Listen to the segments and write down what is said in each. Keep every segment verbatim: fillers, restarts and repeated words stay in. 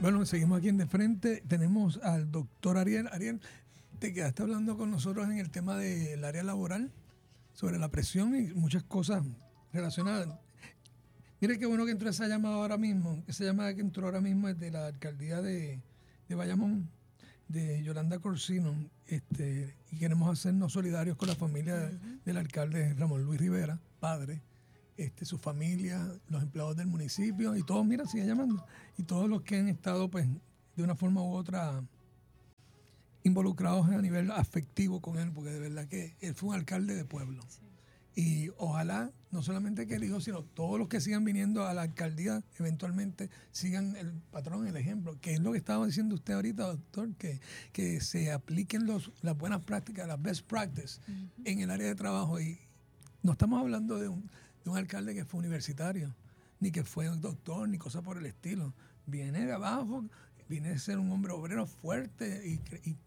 Bueno, seguimos aquí en De Frente. Tenemos al doctor Ariel. Ariel, te quedaste hablando con nosotros en el tema del área laboral, sobre la presión y muchas cosas relacionadas. Mire qué bueno que entró esa llamada ahora mismo. Esa llamada que entró ahora mismo es de la alcaldía de, de Bayamón, de Yolanda Corsino. Este, y queremos hacernos solidarios con la familia uh-huh. del alcalde Ramón Luis Rivera, padre. Este, su familia, los empleados del municipio y todos, mira, sigue llamando, y todos los que han estado, pues, de una forma u otra involucrados a nivel afectivo con él, porque de verdad que él fue un alcalde de pueblo. Sí. Y ojalá, no solamente que el hijo, sino todos los que sigan viniendo a la alcaldía, eventualmente sigan el patrón, el ejemplo, que es lo que estaba diciendo usted ahorita, doctor, que, que se apliquen los, las buenas prácticas, las best practices uh-huh. en el área de trabajo. Y no estamos hablando de un de un alcalde que fue universitario, ni que fue un doctor, ni cosa por el estilo. Viene de abajo, viene de ser un hombre obrero fuerte y, y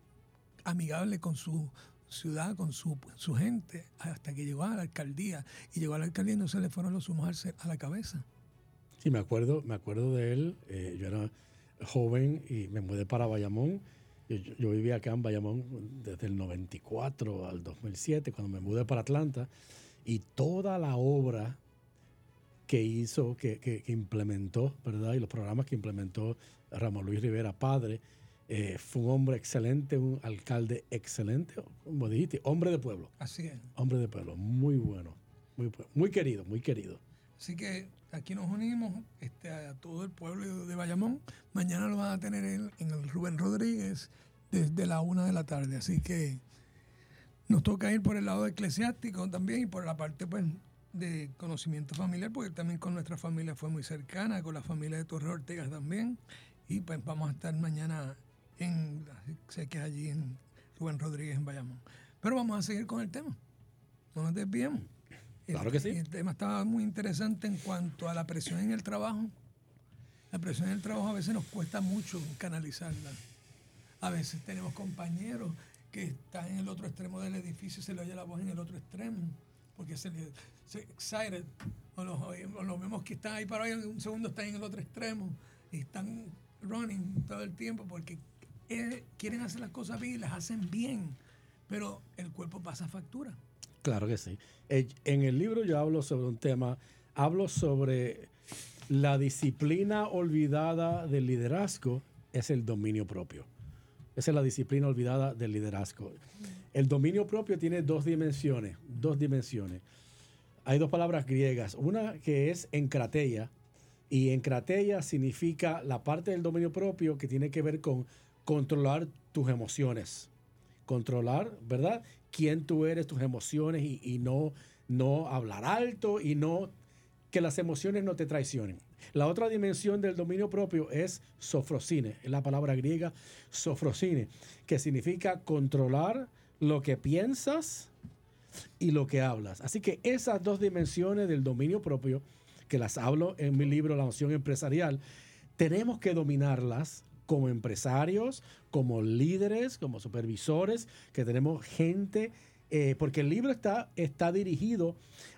amigable con su ciudad, con su, su gente, hasta que llegó a la alcaldía. Y llegó a la alcaldía y no se le fueron los humos a la cabeza. Sí, me acuerdo, me acuerdo de él. Eh, yo era joven y me mudé para Bayamón. Yo, yo vivía acá en Bayamón desde el noventa y cuatro al dos mil siete, cuando me mudé para Atlanta. Y toda la obra que hizo, que, que, que implementó, ¿verdad? Y los programas que implementó Ramón Luis Rivera, padre, eh, fue un hombre excelente, un alcalde excelente, como dijiste, hombre de pueblo. Así es. Hombre de pueblo, muy bueno, muy, muy querido, muy querido. Así que aquí nos unimos este, a todo el pueblo de Bayamón. Mañana lo van a tener en, en el Rubén Rodríguez desde la una de la tarde. Así que nos toca ir por el lado eclesiástico también y por la parte, pues, de conocimiento familiar, porque también con nuestra familia fue muy cercana, con la familia de Torres Ortega también. Y pues vamos a estar mañana en, sé que es allí en Rubén Rodríguez en Bayamón. Pero vamos a seguir con el tema. No nos desviemos. Claro que sí. El, el tema estaba muy interesante en cuanto a la presión en el trabajo. La presión en el trabajo a veces nos cuesta mucho canalizarla. A veces tenemos compañeros que están en el otro extremo del edificio y se le oye la voz en el otro extremo, porque se le se excited, o los, o los vemos que están ahí para ahí, un segundo están en el otro extremo, y están running todo el tiempo, porque eh, quieren hacer las cosas bien y las hacen bien, pero el cuerpo pasa factura. Claro que sí. En el libro yo hablo sobre un tema, hablo sobre la disciplina olvidada del liderazgo, es el dominio propio. Esa es la disciplina olvidada del liderazgo. El dominio propio tiene dos dimensiones, dos dimensiones. Hay dos palabras griegas. Una que es enkrateia, y enkrateia significa la parte del dominio propio que tiene que ver con controlar tus emociones. Controlar, ¿verdad? Quién tú eres, tus emociones, y, y no, no hablar alto y no que las emociones no te traicionen. La otra dimensión del dominio propio es sofrosine, es la palabra griega sofrosine, que significa controlar lo que piensas y lo que hablas. Así que esas dos dimensiones del dominio propio, que las hablo en mi libro La Unción Empresarial, tenemos que dominarlas como empresarios, como líderes, como supervisores, que tenemos gente, eh, porque el libro está, está dirigido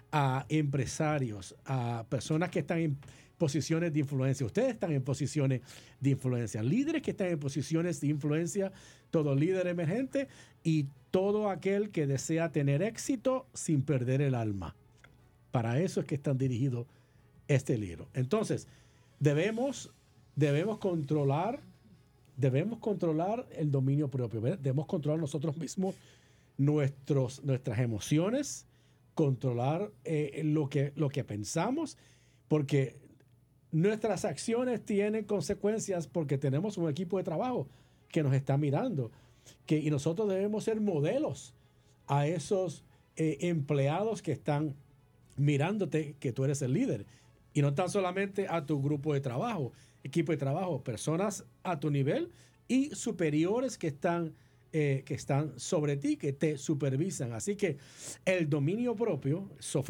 a empresarios, a personas que están en posiciones de influencia. Ustedes están en posiciones de influencia. Líderes que están en posiciones de influencia, todo líder emergente y todo aquel que desea tener éxito sin perder el alma. Para eso es que están dirigidos este libro. Entonces, debemos, debemos controlar, debemos controlar el dominio propio. ¿Verdad? Debemos controlar nosotros mismos nuestros, nuestras emociones, controlar eh, lo que, lo que pensamos, porque nuestras acciones tienen consecuencias, porque tenemos un equipo de trabajo que nos está mirando, que, y nosotros debemos ser modelos a esos eh, empleados que están mirándote, que tú eres el líder, y no tan solamente a tu grupo de trabajo, equipo de trabajo, personas a tu nivel y superiores que están Eh, que están sobre ti, que te supervisan. Así que el dominio propio,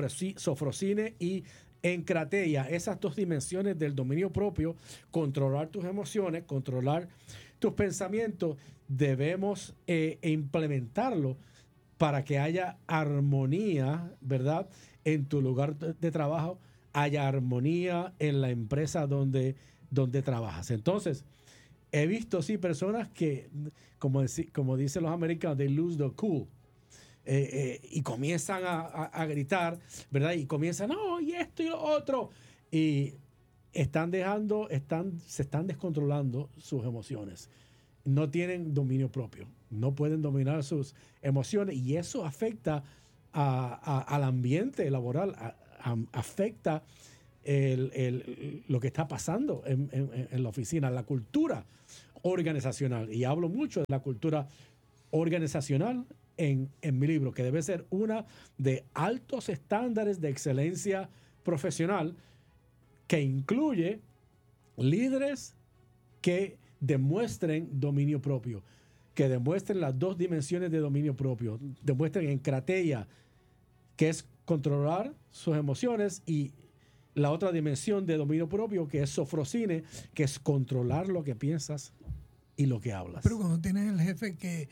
sofrosine y enkrateia, esas dos dimensiones del dominio propio, controlar tus emociones, controlar tus pensamientos, debemos eh, implementarlo para que haya armonía, ¿verdad?, en tu lugar de trabajo, haya armonía en la empresa donde, donde trabajas. Entonces, he visto, sí, personas que, como, deci- como dicen los americanos, they lose the cool. Eh, eh, y comienzan a, a, a gritar, ¿verdad? Y comienzan, no, y esto y lo otro. Y están dejando, están, se están descontrolando sus emociones. No tienen dominio propio. No pueden dominar sus emociones. Y eso afecta a, a, al ambiente laboral, a, a, afecta el, el, lo que está pasando en, en, en la oficina, la cultura organizacional. Y hablo mucho de la cultura organizacional en, en mi libro, que debe ser una de altos estándares de excelencia profesional, que incluye líderes que demuestren dominio propio, que demuestren las dos dimensiones de dominio propio, demuestren en krateia, que es controlar sus emociones, y la otra dimensión de dominio propio, que es sofrosine, que es controlar lo que piensas y lo que hablas. Pero cuando tienes el jefe que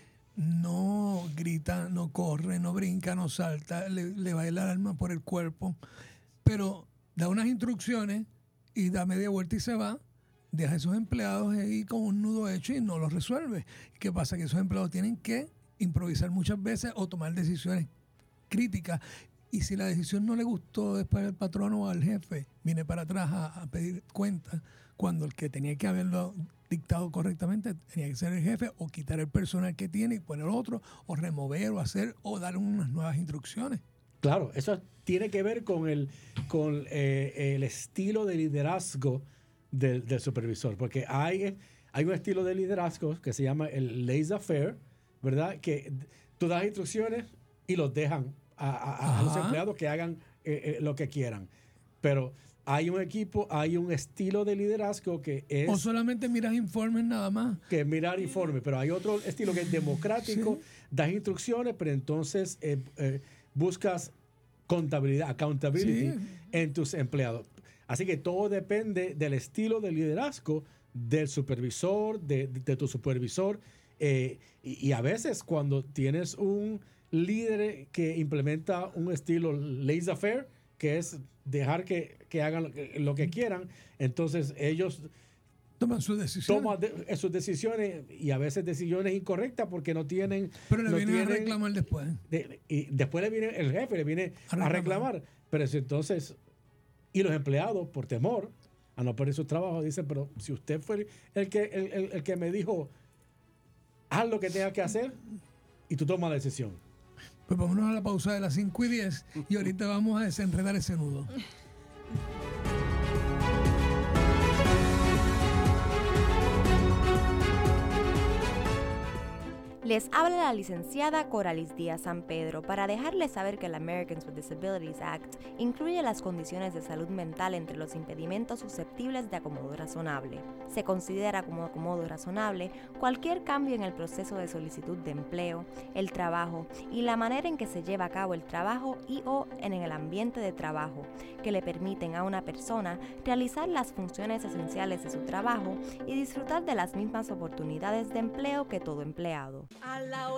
no grita, no corre, no brinca, no salta, le, le va el alma por el cuerpo, pero da unas instrucciones y da media vuelta y se va, deja a esos empleados ahí con un nudo hecho y no los resuelve. ¿Qué pasa? Que esos empleados tienen que improvisar muchas veces o tomar decisiones críticas. Y si la decisión no le gustó después al patrón o al jefe, viene para atrás a, a pedir cuentas, cuando el que tenía que haberlo dictado correctamente tenía que ser el jefe, o quitar el personal que tiene y poner otro, o remover o hacer, o dar unas nuevas instrucciones. Claro, eso tiene que ver con el, con, eh, el estilo de liderazgo del, del supervisor, porque hay, hay un estilo de liderazgo que se llama el laissez-faire, ¿verdad? Que tú das instrucciones y los dejan a, a, a los empleados que hagan eh, eh, lo que quieran. Pero hay un equipo, hay un estilo de liderazgo que es... O solamente miras informes nada más. Que es mirar informes, pero hay otro estilo que es democrático, Sí. Das instrucciones, pero entonces eh, eh, buscas contabilidad, accountability Sí. en tus empleados. Así que todo depende del estilo de liderazgo del supervisor, de, de tu supervisor. Eh, y, y a veces cuando tienes un líder que implementa un estilo laissez-faire, que es dejar que, que hagan lo que, lo que quieran, entonces ellos Toman sus decisiones. toman de, sus decisiones, y a veces decisiones incorrectas porque no tienen... Pero le no vienen tienen, a reclamar después. de, y después le viene el jefe, le viene A a reclamar. reclamar. Pero si entonces... Y los empleados, por temor a no perder su trabajo, dicen, pero si usted fue el que, el, el, el que me dijo, haz lo que tengas que hacer, y tú tomas la decisión. Pues vámonos a la pausa de las cinco y diez y ahorita vamos a desenredar ese nudo. Les habla la licenciada Coralis Díaz San Pedro para dejarles saber que el Americans with Disabilities Act incluye las condiciones de salud mental entre los impedimentos susceptibles de acomodo razonable. Se considera como acomodo razonable cualquier cambio en el proceso de solicitud de empleo, el trabajo y la manera en que se lleva a cabo el trabajo y o en el ambiente de trabajo, que le permiten a una persona realizar las funciones esenciales de su trabajo y disfrutar de las mismas oportunidades de empleo que todo empleado. A la